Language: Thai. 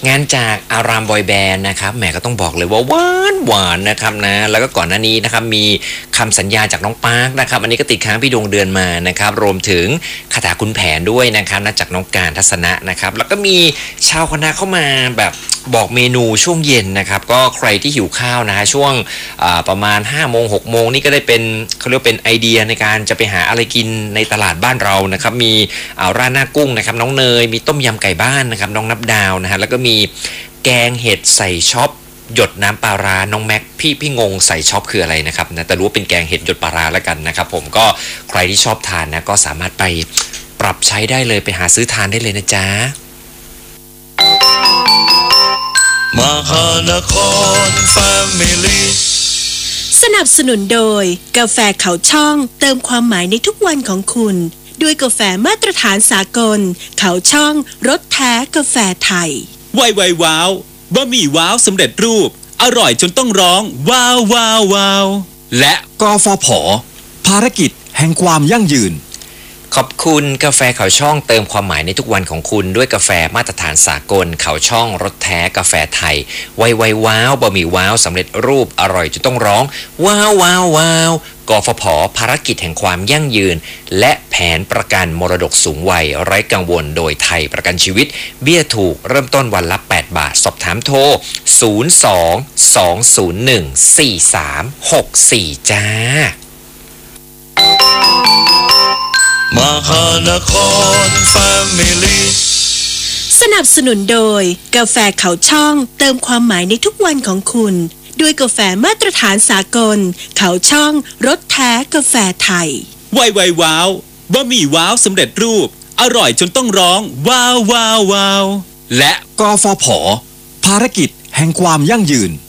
งานจากอารามบอยแบนด์นะครับแหมก็ต้องบอกเลยว่าหวานนะครับนะแล้วก็ก่อนหน้านี้นะครับมีคำสัญญาจากน้องปาร์คนะครับอันนี้ก็ติดค้างพี่ดวงเดือนมานะครับรวมถึงคาถาคุณแผนด้วยนะครับนะจากน้องการทัศนะนะครับแล้วก็มีชาวคณะเข้ามาแบบบอกเมนูช่วงเย็นนะครับก็ใครที่หิวข้าวนะฮะช่วงประมาณ5โมง6โมงนี่ก็ได้เป็นเขาเรียกเป็นไอเดียในการจะไปหาอะไรกินในตลาดบ้านเรานะครับมีราดหน้ากุ้งนะครับน้องเนยมีต้มยำไก่บ้านนะครับน้องนับดาวนะฮะแล้วก็มีแกงเห็ดใส่ช็อปหยดน้ำปลาร้าน้องแม็กพี่งงใส่ช็อปคืออะไรนะครับนะแต่รู้ว่าเป็นแกงเห็ดหยดปลาร้าแล้วกันนะครับผมก็ใครที่ชอบทานนะก็สามารถไปปรับใช้ได้เลยไปหาซื้อทานได้เลยนะจ๊ะมหานครแฟมิลี่สนับสนุนโดยกาแฟเขาช่องเติมความหมายในทุกวันของคุณด้วยกาแฟมาตรฐานสากลเขาช่องรสแท้กาแฟไทยไวว้าวบะหมี่ว้าวสำเร็จรูปอร่อยจนต้องร้องว้าวว้าวว้าวและกฟผ.ภารกิจแห่งความยั่งยืนขอบคุณกาแฟเขาช่องเติมความหมายในทุกวันของคุณด้วยกาแฟมาตรฐานสากลเขาช่องรสแท้กาแฟไทยไวว้าวบะหมี่ว้าวสำเร็จรูปอร่อยจนต้องร้องว้าวว้าวว้าวกฟผ.ภารกิจแห่งความยั่งยืนและแผนประกันมรดกสูงวัยไร้กังวลโดยไทยประกันชีวิตเบี้ยถูกเริ่มต้นวันละ8 บาทสอบถามโทร02-201-4364จ้ามหานครแฟมิลี่สนับสนุนโดยกาแฟเขาช่องเติมความหมายในทุกวันของคุณด้วยกาแฟมาตรฐานสากลเขาช่องรสแท้กาแฟไทยไวว้าวบะหมี่ว้าวสำเร็จรูปอร่อยจนต้องร้องว้าวว้าวว้าวและกฟผ.ภารกิจแห่งความยั่งยืน